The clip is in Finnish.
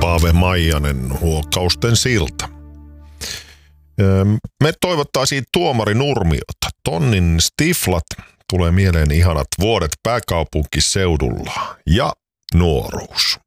Paave Maijanen, Huokausten silta. Me toivottaisiin Tuomari Nurmiota. Tonnin stiflat, tulee mieleen ihanat vuodet pääkaupunkiseudulla ja nuoruus.